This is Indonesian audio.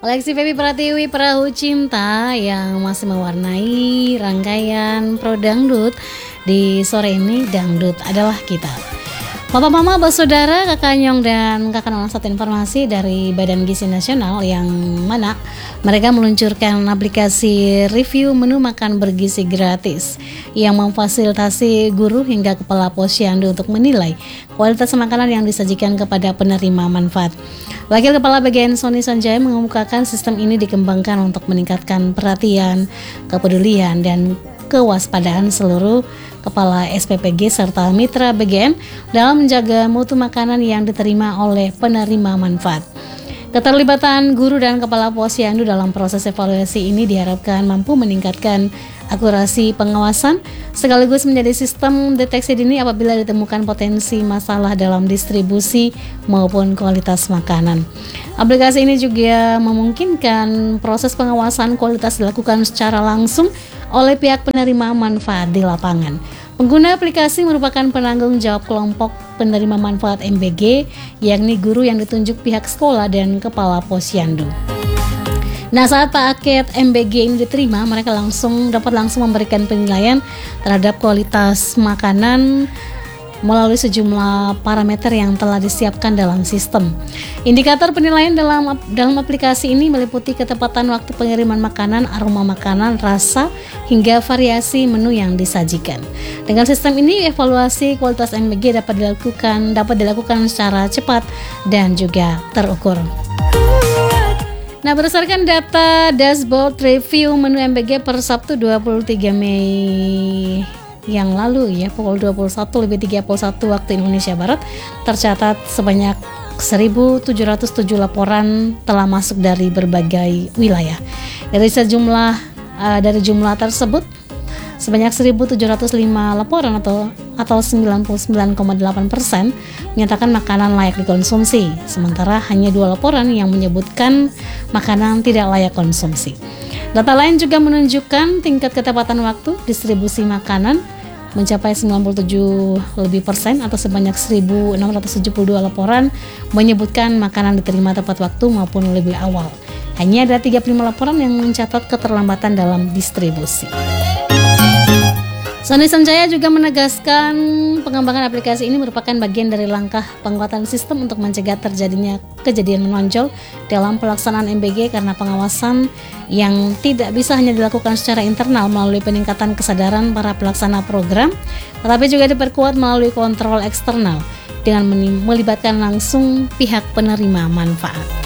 Koleksi Feby Pratiwi Perahu Cinta yang masih mewarnai rangkaian Pro Dangdut di sore ini. Dangdut adalah kita. Bapak Mama, Saudara, Kakak Nyong dan Kakak Nona, satu informasi dari Badan Gizi Nasional yang mana mereka meluncurkan aplikasi review menu makan bergizi gratis yang memfasilitasi guru hingga kepala posyandu untuk menilai kualitas makanan yang disajikan kepada penerima manfaat. Wakil Kepala Bagian Sony Sanjaya mengemukakan sistem ini dikembangkan untuk meningkatkan perhatian, kepedulian, dan kewaspadaan seluruh kepala SPPG serta mitra BGN dalam menjaga mutu makanan yang diterima oleh penerima manfaat. Keterlibatan guru dan kepala posyandu dalam proses evaluasi ini diharapkan mampu meningkatkan akurasi pengawasan sekaligus menjadi sistem deteksi dini apabila ditemukan potensi masalah dalam distribusi maupun kualitas makanan. Aplikasi ini juga memungkinkan proses pengawasan kualitas dilakukan secara langsung oleh pihak penerima manfaat di lapangan. Pengguna aplikasi merupakan penanggung jawab kelompok penerima manfaat MBG, yakni guru yang ditunjuk pihak sekolah dan kepala posyandu. Nah, saat paket MBG ini diterima, mereka dapat langsung memberikan penilaian terhadap kualitas makanan melalui sejumlah parameter yang telah disiapkan dalam sistem. Indikator penilaian dalam aplikasi ini meliputi ketepatan waktu pengiriman makanan, aroma makanan, rasa, hingga variasi menu yang disajikan. Dengan sistem ini, evaluasi kualitas MBG dapat dilakukan secara cepat dan juga terukur. Nah, berdasarkan data dashboard review menu MBG per Sabtu 23 Mei yang lalu pukul 21.31 waktu Indonesia Barat, tercatat sebanyak 1.707 laporan telah masuk dari berbagai wilayah. Dari jumlah tersebut, sebanyak 1.705 laporan atau 99,8% menyatakan makanan layak dikonsumsi, sementara hanya 2 laporan yang menyebutkan makanan tidak layak konsumsi. Data lain juga menunjukkan tingkat ketepatan waktu distribusi makanan mencapai 97% atau sebanyak 1.672 laporan menyebutkan makanan diterima tepat waktu maupun lebih awal. Hanya ada 35 laporan yang mencatat keterlambatan dalam distribusi. Sony Sanjaya juga menegaskan pengembangan aplikasi ini merupakan bagian dari langkah penguatan sistem untuk mencegah terjadinya kejadian menonjol dalam pelaksanaan MBG karena pengawasan yang tidak bisa hanya dilakukan secara internal melalui peningkatan kesadaran para pelaksana program, tetapi juga diperkuat melalui kontrol eksternal dengan melibatkan langsung pihak penerima manfaat.